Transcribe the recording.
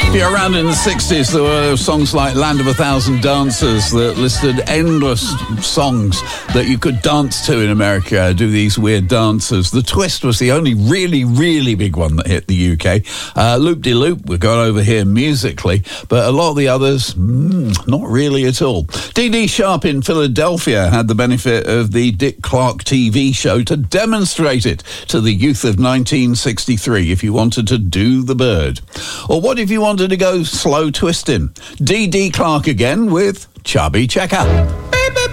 If you're around in the 60s, there were songs like Land of a Thousand Dancers that listed endless songs that you could dance to in America, do these weird dances. The Twist was the only really, really big one that hit the UK. Loop-de-Loop, we got over here musically, but a lot of the others, not really at all. Dee Sharp in Philadelphia had the benefit of the Dick Clark TV show to demonstrate it to the youth of 1963 if you wanted to do the bird. Or what if you wanted to go slow twisting? Dee Clark again with Chubby Checker.